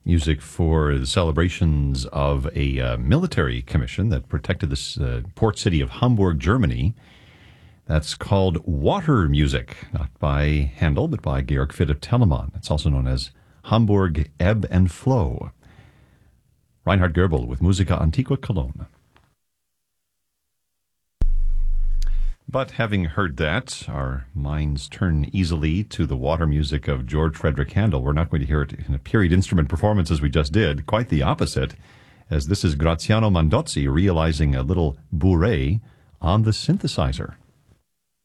music for the celebrations of a military commission that protected the port city of Hamburg, Germany. That's called Water Music, not by Handel, but by Georg Philipp Telemann. It's also known as Hamburg Ebb and Flow. Reinhard Goebel with Musica Antiqua Cologne. But having heard that, our minds turn easily to the water music of George Frederick Handel. We're not going to hear it in a period instrument performance as we just did. Quite the opposite, as this is Graziano Mandozzi realizing a little bourrée on the synthesizer.